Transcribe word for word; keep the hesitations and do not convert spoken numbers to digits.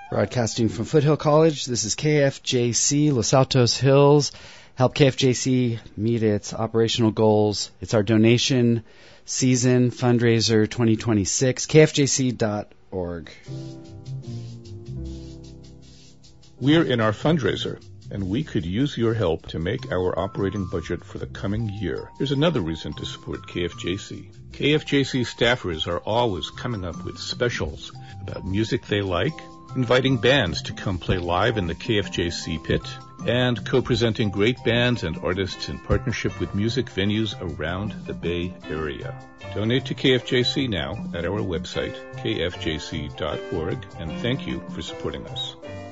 Broadcasting from Foothill College, this is K F J C, Los Altos Hills. Help K F J C meet its operational goals. It's our donation season fundraiser twenty twenty-six, K F J C dot org. We're in our fundraiser, and we could use your help to make our operating budget for the coming year. Here's another reason to support K F J C. K F J C staffers are always coming up with specials about music they like, inviting bands to come play live in the K F J C pit, and co-presenting great bands and artists in partnership with music venues around the Bay Area. Donate to K F J C now at our website, K F J C dot org, and thank you for supporting us.